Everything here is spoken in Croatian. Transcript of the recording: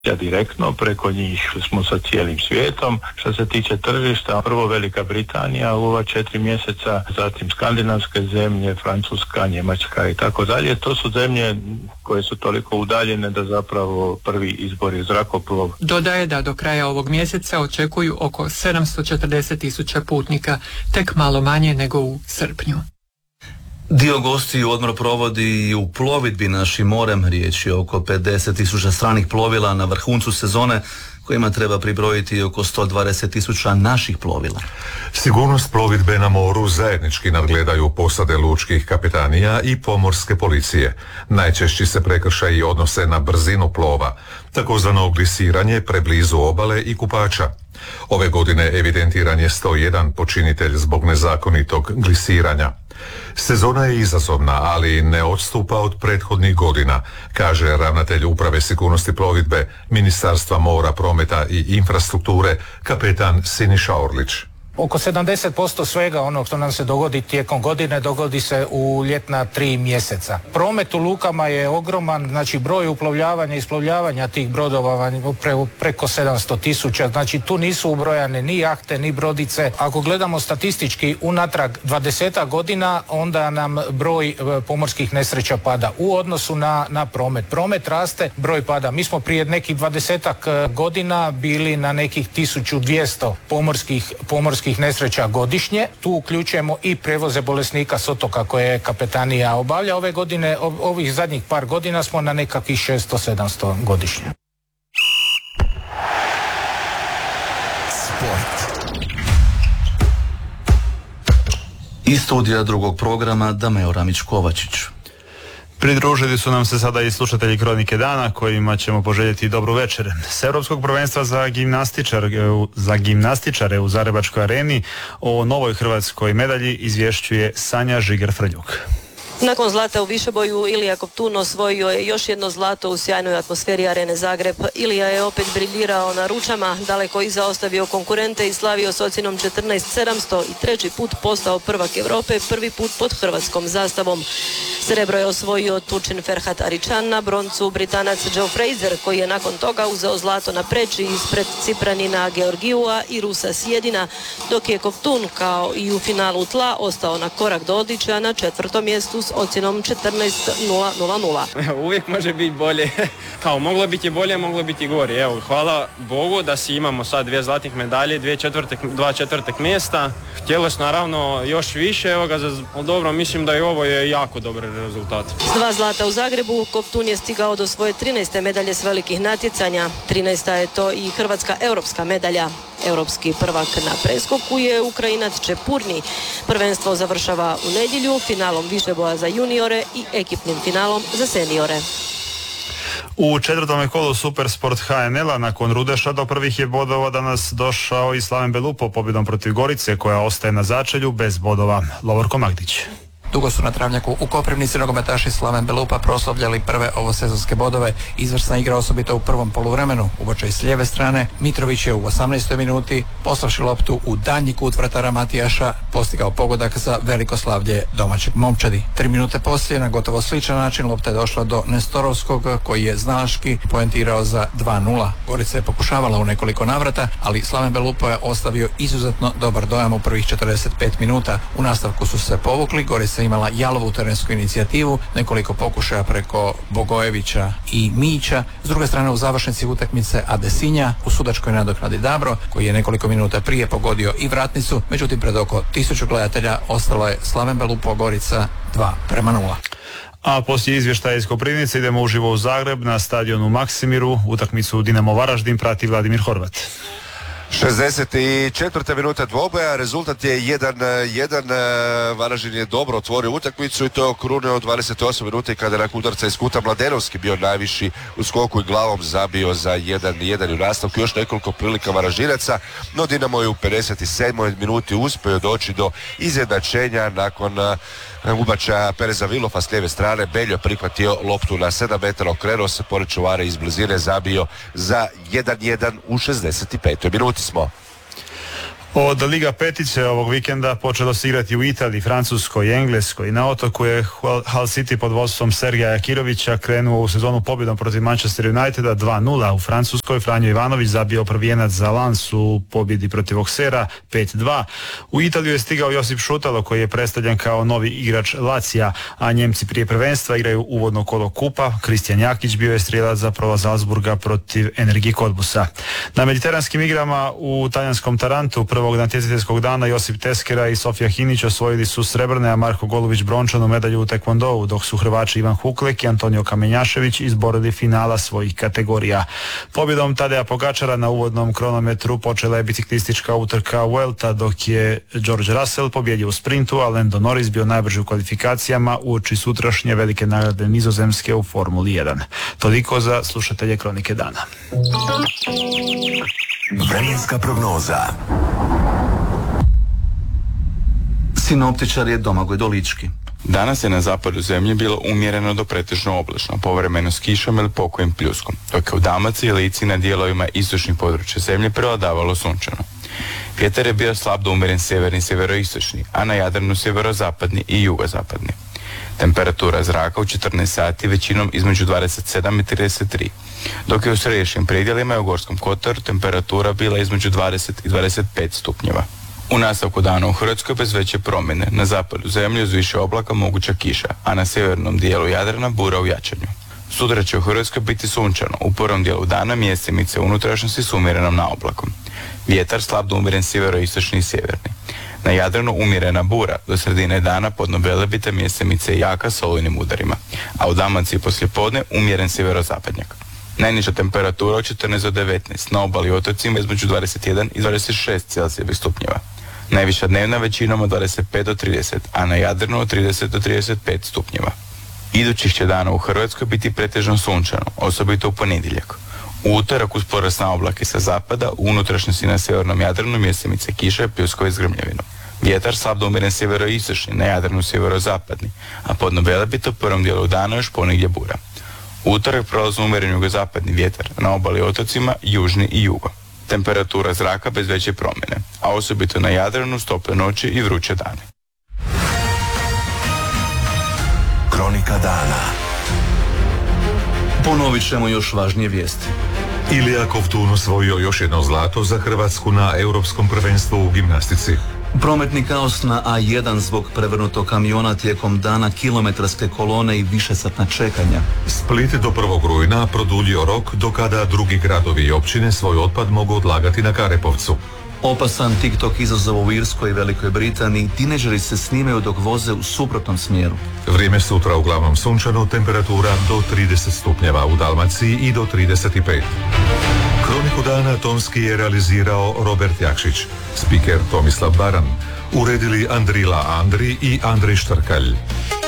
direktno, preko njih smo sa cijelim svijetom. Što se tiče tržišta, prvo Velika Britanija u ova 4 mjeseca, zatim skandinavske zemlje, Francuska, Njemačka i tako dalje. To su zemlje koje su toliko udaljene da zapravo prvi izbor je zrakoplov. Dodaje da do kraja ovog mjeseca očekuju oko 740.000 putnika, tek malo manje nego u srpnju. Dio gostiju odmor provodi i u plovidbi našim morem. Riječ je oko 50.000 stranih plovila na vrhuncu sezone, kojima treba pribrojiti oko 120.000 naših plovila. Sigurnost plovidbe na moru zajednički nadgledaju posade lučkih kapetanija i pomorske policije. Najčešći se prekršaji odnose na brzinu plova, takozvano glisiranje preblizu obale i kupača. Ove godine evidentiran je 101 počinitelj zbog nezakonitog glisiranja. Sezona je izazovna, ali ne odstupa od prethodnih godina, kaže ravnatelj Uprave sigurnosti plovidbe Ministarstva mora, prometa i infrastrukture, kapetan Siniša Orlić. Oko 70% svega onog što nam se dogodi tijekom godine dogodi se u ljetna 3 mjeseca. Promet u lukama je ogroman, znači broj uplovljavanja i isplovljavanja tih brodova preko 700.000, znači tu nisu ubrojane ni jahte, ni brodice. Ako gledamo statistički unatrag 20 godina, onda nam broj pomorskih nesreća pada u odnosu na promet. Promet raste, broj pada. Mi smo prije nekih 20 godina bili na nekih 1200 pomorskih nesreća godišnje. Tu uključujemo i prevoze bolesnika s otoka koje kapetanija obavlja. Ove godine, ovih zadnjih par godina smo na nekakvih 600-700 godišnje. Sport. Iz studija drugog programa Dameo Ramić-Kovačić. Pridružili su nam se sada i slušatelji Kronike dana, kojima ćemo poželjeti dobru večer. S Europskog prvenstva za gimnastičare u Zagrebačkoj areni o novoj hrvatskoj medalji izvješćuje Sanja Žiger-Frljuk. Nakon zlata u višeboju Ilija Kovtun osvojio je još jedno zlato u sjajnoj atmosferi Arene Zagreb. Ilija je opet briljirao na ručama, daleko iza ostavio konkurente i slavio s ocjenom 14.700 i treći put postao prvak Europe, prvi put pod hrvatskom zastavom. Srebro je osvojio Turčin Ferhat Aričan, na broncu Britanac Joe Fraser, koji je nakon toga uzeo zlato na preći ispred Cipranina Georgijua i Rusa Sjedina, dok je Kovtun kao i u finalu tla ostao na korak do odličja na 4. mjestu s ocjenom 14.000. Uvijek može biti bolje. Kao moglo biti bolje, moglo biti gore. Evo, hvala Bogu da si imamo sad 2 zlatnih medalje, 2 četvrtih mjesta. Htjelo se naravno još više, evo ga, dobro, mislim da i ovo je jako dobar rezultat. S 2 zlata u Zagrebu Kovtun je stigao do svoje 13. medalje s velikih natjecanja. 13. je to i hrvatska europska medalja. Europski prvak na preskoku je Ukrajinac Čepurni. Prvenstvo završava u nedjelju finalom višeboja za juniore i ekipnim finalom za seniore. U 4. kolu Supersport HNL-a nakon Rudeša do prvih je bodova danas došao i Slaven Belupo pobjedom protiv Gorice, koja ostaje na začelju bez bodova. Lovorko Magdić. Dugo su na travnjaku u Koprivnici nogometaši Slaven Belupa proslavljali prve ovosezonske bodove. Izvrsna igra osobito u prvom poluvremenu. Ubočaj s lijeve strane, Mitrović je u 18. minuti poslavši loptu u daljnji kut vratara Matijaša postigao pogodak za veliko slavlje domaćeg momčadi. 3 minute poslije na gotovo sličan način lopta je došla do Nestorovskog, koji je znalaški poentirao za 2:0. Gorica je pokušavala u nekoliko navrata, ali Slaven Belupa je ostavio izuzetno dobar dojam u prvih 45 minuta. U nastavku su se povukli, Gorica imala jalovu terensku inicijativu, nekoliko pokušaja preko Bogojevića i Mića. S druge strane u završnici utakmice Adesinja u sudačkoj nadoknadi Dabro, koji je nekoliko minuta prije pogodio i vratnicu, međutim pred oko 1000 gledatelja ostalo je Slaven Belupo Gorica 2:0. A poslije izvještaja iz Koprivnice idemo uživo u Zagreb na stadionu Maksimiru. Utakmicu Dinamo Varaždin prati Vladimir Horvat. 64. minuta dvoboja, rezultat je 1:1, Varaždin je dobro otvorio utakmicu i to je okrunio od 28 minuta kada je nakon udarca iz kuta Mladenovski bio najviši u skoku i glavom zabio za 1:1 u nastavku. Još nekoliko prilika Varaždinaca, no Dinamo je u 57. minuti uspio doći do izjednačenja nakon ubačaja Pereza Vilofa s lijeve strane. Beljo je prihvatio loptu na 7 metara, okrenuo se pored čuvara iz blizine, zabio za 1:1 u 65. minuti smo. Od Liga petice ovog vikenda počelo se igrati u Italiji, Francuskoj i Engleskoj. Na otoku je Hull City pod vodstvom Sergeja Jakirovića krenuo u sezonu pobjedom protiv Manchester Uniteda 2-0. U Francuskoj Franjo Ivanović zabio prvijenac za Lens u pobjedi protiv Auxerra 5-2. U Italiju je stigao Josip Šutalo koji je predstavljen kao novi igrač Lazija, a Njemci prije prvenstva igraju uvodno kolo kupa. Kristijan Jakić bio je strijelac za prolaz Salzburga protiv Energie Cottbusa. Na mediteranskim igrama u talijanskom Tarantu prvog natjecateljskog dana Josip Teskera i Sofija Hinić osvojili su srebrne, a Marko Golubić brončanu medalju u tekvondou, dok su Hrvači Ivan Huklek i Antonio Kamenjašević izborili finala svojih kategorija. Pobjedom Tadeja Pogačara na uvodnom kronometru počela je biciklistička utrka Vuelta, dok je George Russell pobjedio u sprintu, a Lando Norris bio najbrži u kvalifikacijama uoči sutrašnje velike nagrade Nizozemske u Formuli 1. Toliko za slušatelje Kronike dana. Vremenska prognoza. Sinoptičar je Domagoj Dolički. Danas je na zapadu zemlje bilo umjereno do pretežno oblačno, povremeno s kišom ili pokojim pljuskom, dok je u Dalmaciji i Lici na dijelovima istočnih područja zemlje prevladavalo sunčano. Vjetar je bio slab do umjeren sjeverni i sjeveroistočni, a na Jadranu sjeverozapadni i jugozapadni. Temperatura zraka u 14 sati većinom između 27 i 33, dok je u središnjim predjelima i u Gorskom kotaru temperatura bila između 20 i 25 stupnjeva. U nastavku dana u Hrvatskoj bez veće promjene, na zapadu zemlje uz više oblaka moguća kiša, a na sjevernom dijelu Jadrana bura u jačanju. Sutra će u Hrvatskoj biti sunčano, u prvom dijelu dana mjestimice unutrašnjosti s umjerenom naoblakom. Vjetar slab do umjeren sjeveroistočni i sjeverni. Na Jadranu umjerena bura, do sredine dana podno velebite mjestimice jaka s olujnim udarima, a u Dalmaciji poslijepodne umjeren sjeverozapadnjak. Najniža temperatura od 14 do 19, na obali i otocima između 21 i 26 Celzijevih stupnjeva. Najviša dnevna većinom od 25 do 30, a na Jadranu od 30 do 35 stupnjeva. Idućih će dana u Hrvatskoj biti pretežno sunčano, osobito u ponedjeljak. U utorak uz porast na oblake sa zapada, u unutrašnjosti na sjevernom Jadranu mjestimice kiše i pljuskove s grmljavinom. Vjetar slab do umjeren sjeveroistočni, na Jadranu sjeverozapadni, a podno velebito u prvom dijelu dana još ponegdje bura. U utorak prolazno umjeren jugozapadni vjetar, na obali i otocima južni i jugo. Temperatura zraka bez veće promjene, a osobito na Jadranu tople noći i vruće dane. Kronika dana. Ponovit ćemo još važnije vijesti. Ilija Kovtun osvojio još jedno zlato za Hrvatsku na Europskom prvenstvu u gimnastici. Prometni kaos na A1 zbog prevrnutog kamiona tijekom dana, kilometarske kolone i višesatna čekanja. Split do 1. rujna produljio rok do kada drugi gradovi i općine svoj otpad mogu odlagati na Karepovcu. Opasan TikTok izazov u Irskoj i Velikoj Britaniji, tineđeri se snimaju dok voze u suprotnom smjeru. Vrijeme sutra uglavnom sunčano, temperatura do 30 stupnjeva u Dalmaciji i do 35. Kroniku dana tonski je realizirao Robert Jakšić, spiker Tomislav Baran, uredili Andrila Andri i Andrej Štrkalj.